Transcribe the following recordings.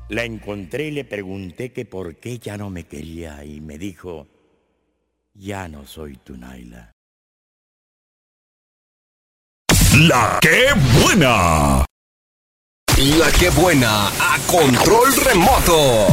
La encontré y le pregunté que por qué ya no me quería y me dijo, ya no soy tu Naila. La que buena. La que buena a control remoto.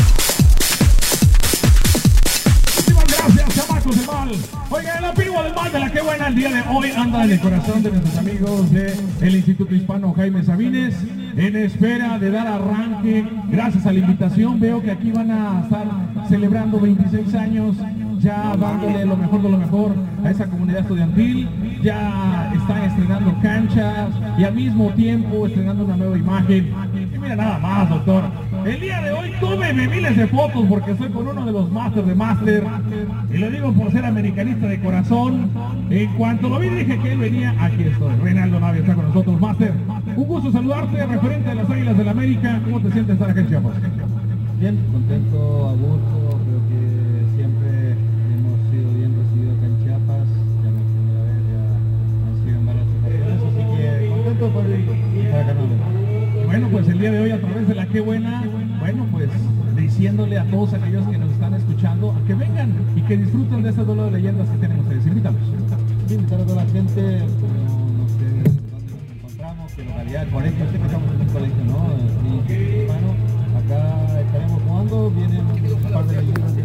Gracias, chamacos del mal. Oigan, el amigo del mal de la que buena el día de hoy anda en el corazón de nuestros amigos del Instituto Hispano Jaime Sabines, en espera de dar arranque. Gracias a la invitación, veo que aquí van a estar celebrando 26 años, ya dándole lo mejor de lo mejor a esa comunidad estudiantil. Ya están estrenando canchas y al mismo tiempo estrenando una nueva imagen. Y mira nada más, doctor. El día de hoy tómeme miles de fotos porque estoy con uno de los máster de máster. Y lo digo por ser americanista de corazón. En cuanto lo vi dije que él venía, aquí estoy. Reynaldo Navia está con nosotros, máster. Un gusto saludarte, referente de las Águilas del la América. ¿Cómo te sientes estar aquí en Chiapas? Bien, contento, a gusto. Creo que siempre hemos sido bien recibidos acá en Chiapas. Ya no es primera vez, ya han sido en varias ocasiones. Así que contento por estar acá. Bueno, pues el día de hoy a través de la que buena, bueno, pues diciéndole a todos aquellos que nos están escuchando a que vengan y que disfruten de este duelo de leyendas que tienen ustedes. Invítalos. Sí, invitar a toda la gente, no sé dónde nos encontramos, qué localidad, colegio, sé que estamos en un colegio, ¿no? Sí, hispano. Acá estaremos jugando, vienen un par de leyendas de...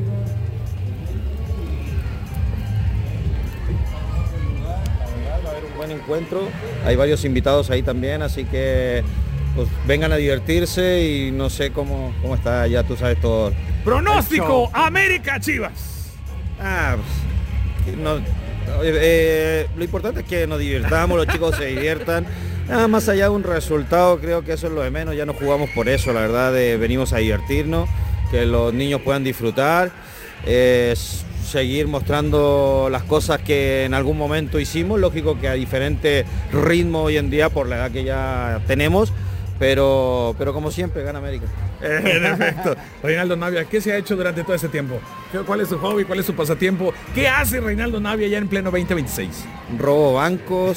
Va a haber un buen encuentro, hay varios invitados ahí también, así que pues vengan a divertirse y no sé cómo está, ya tú sabes todo. Pronóstico, América Chivas. Lo importante es que nos divirtamos, los chicos se diviertan. Nada más allá de un resultado, creo que eso es lo de menos, ya no jugamos por eso, la verdad, venimos a divertirnos, que los niños puedan disfrutar, seguir mostrando las cosas que en algún momento hicimos, lógico que a diferente ritmo hoy en día por la edad que ya tenemos, pero como siempre gana América. En efecto. Reynaldo Navia, ¿qué se ha hecho durante todo ese tiempo? ¿Cuál es su hobby? ¿Cuál es su pasatiempo? ¿Qué hace Reynaldo Navia ya en pleno 2026? Robo bancos.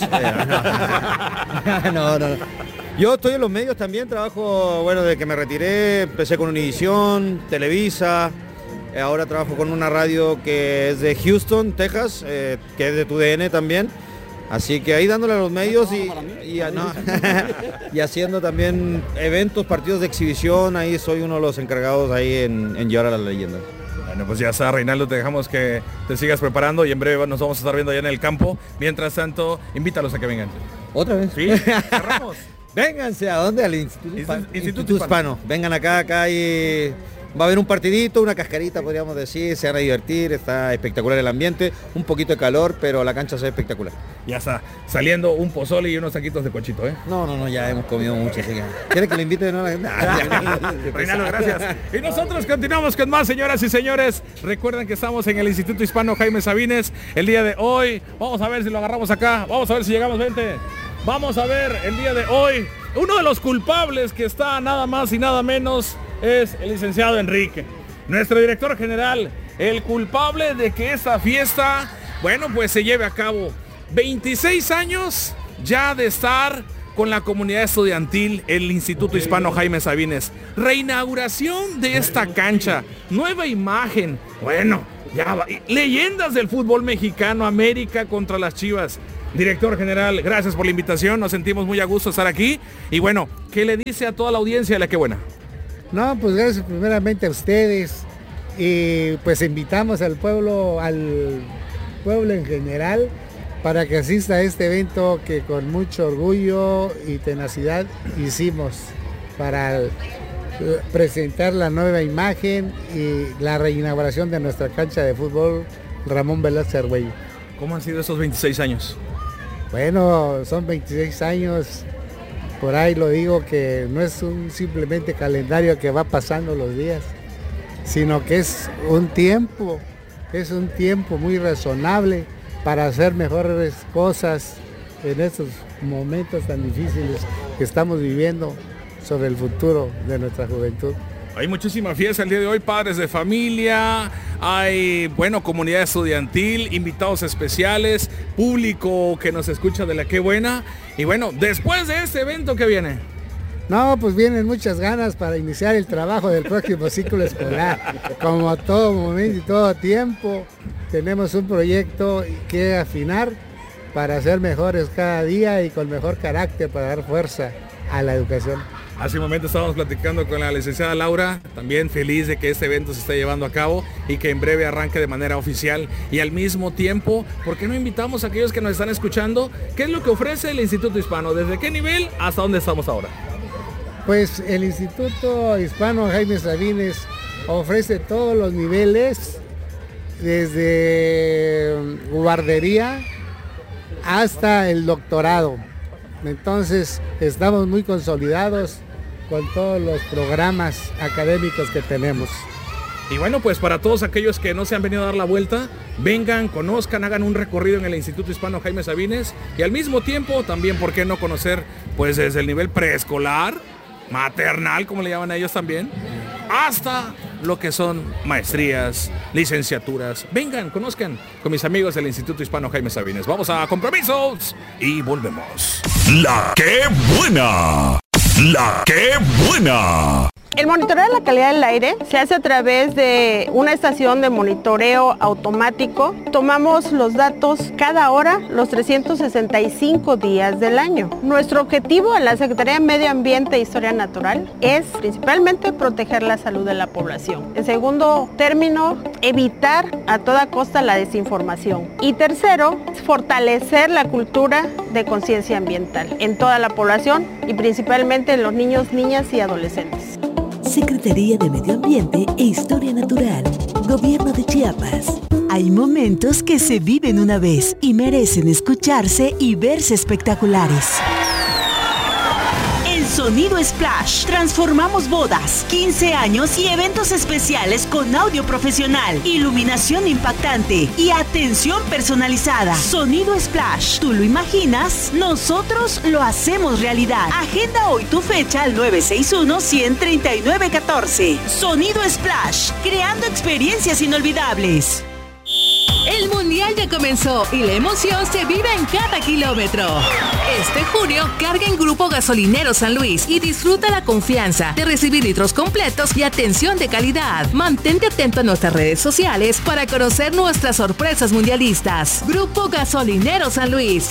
No. Yo estoy en los medios también, trabajo, bueno, desde que me retiré, empecé con Univisión, Televisa, ahora trabajo con una radio que es de Houston, Texas, que es de TUDN también. Así que ahí dándole a los medios y haciendo también eventos, partidos de exhibición, ahí soy uno de los encargados ahí en llevar a las leyendas. Bueno, pues ya está, Reynaldo, te dejamos que te sigas preparando y en breve nos vamos a estar viendo allá en el campo. Mientras tanto, invítalos a que vengan. ¿Otra vez? Sí, cerramos. Vénganse, ¿a dónde? Al Instituto Hispano. Vengan acá y... Va a haber un partidito, una cascarita, podríamos decir, se van a divertir, está espectacular el ambiente, un poquito de calor, pero la cancha se ve espectacular. Ya está, saliendo un pozole y unos taquitos de cochito, ¿eh? No, ya hemos comido mucho, así que... ¿Quiere que le invite? No, Reynaldo, gracias. Y nosotros continuamos con más, señoras y señores. Recuerden que estamos en el Instituto Hispano Jaime Sabines el día de hoy. Vamos a ver si lo agarramos acá, vamos a ver si llegamos, vente. Vamos a ver el día de hoy. Uno de los culpables que está nada más y nada menos es el licenciado Enrique, nuestro director general, el culpable de que esta fiesta, bueno, pues se lleve a cabo. 26 años ya de estar con la comunidad estudiantil, el Instituto Hispano Jaime Sabines. Reinauguración de esta cancha, nueva imagen, bueno, ya va. Leyendas del fútbol mexicano, América contra las Chivas. Director general, gracias por la invitación, nos sentimos muy a gusto estar aquí. Y bueno, ¿qué le dice a toda la audiencia de la que buena? No, pues gracias primeramente a ustedes y pues invitamos al pueblo en general para que asista a este evento que con mucho orgullo y tenacidad hicimos para presentar la nueva imagen y la reinauguración de nuestra cancha de fútbol Ramón Velázquez Argüello. ¿Cómo han sido esos 26 años? Bueno, son 26 años. Por ahí lo digo que no es un simplemente calendario que va pasando los días, sino que es un tiempo muy razonable para hacer mejores cosas en estos momentos tan difíciles que estamos viviendo sobre el futuro de nuestra juventud. Hay muchísima fiesta el día de hoy, padres de familia, hay, bueno, comunidad estudiantil, invitados especiales, público que nos escucha de la que buena. Y bueno, después de este evento, ¿qué viene? No, pues vienen muchas ganas para iniciar el trabajo del próximo ciclo escolar. Como todo momento y todo tiempo, tenemos un proyecto que afinar para ser mejores cada día y con mejor carácter para dar fuerza a la educación. Hace un momento estábamos platicando con la licenciada Laura, también feliz de que este evento se esté llevando a cabo y que en breve arranque de manera oficial. Y al mismo tiempo, ¿por qué no invitamos a aquellos que nos están escuchando? ¿Qué es lo que ofrece el Instituto Hispano? ¿Desde qué nivel hasta dónde estamos ahora? Pues el Instituto Hispano Jaime Sabines ofrece todos los niveles, desde guardería hasta el doctorado. Entonces estamos muy consolidados con todos los programas académicos que tenemos. Y bueno, pues para todos aquellos que no se han venido a dar la vuelta, vengan, conozcan, hagan un recorrido en el Instituto Hispano Jaime Sabines y al mismo tiempo también, ¿por qué no conocer? Pues desde el nivel preescolar, maternal, como le llaman a ellos también, hasta lo que son maestrías, licenciaturas. Vengan, conozcan con mis amigos del Instituto Hispano Jaime Sabines. Vamos a compromisos y volvemos. La que buena. La que buena. El monitoreo de la calidad del aire se hace a través de una estación de monitoreo automático. Tomamos los datos cada hora, los 365 días del año. Nuestro objetivo en la Secretaría de Medio Ambiente e Historia Natural es principalmente proteger la salud de la población. En segundo término, evitar a toda costa la desinformación. Y tercero, fortalecer la cultura de conciencia ambiental en toda la población y principalmente en los niños, niñas y adolescentes. Secretaría de Medio Ambiente e Historia Natural, Gobierno de Chiapas. Hay momentos que se viven una vez y merecen escucharse y verse espectaculares. El Sonido Splash. Transformamos bodas, 15 años y eventos especiales con audio profesional, iluminación impactante y atención personalizada. Sonido Splash. ¿Tú lo imaginas? Nosotros lo hacemos realidad. Agenda hoy tu fecha al 961-139-14. Sonido Splash. Creando experiencias inolvidables. El Mundial ya comenzó y la emoción se vive en cada kilómetro. Este junio, carga en Grupo Gasolinero San Luis y disfruta la confianza de recibir litros completos y atención de calidad. Mantente atento a nuestras redes sociales para conocer nuestras sorpresas mundialistas. Grupo Gasolinero San Luis,